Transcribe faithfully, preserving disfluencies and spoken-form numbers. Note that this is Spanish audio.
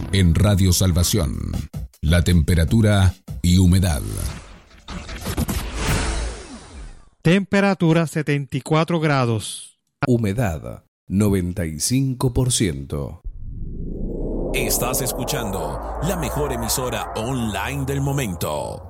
En Radio Salvación, la temperatura y humedad. Temperatura setenta y cuatro grados. Humedad noventa y cinco por ciento. Estás escuchando la mejor emisora online del momento.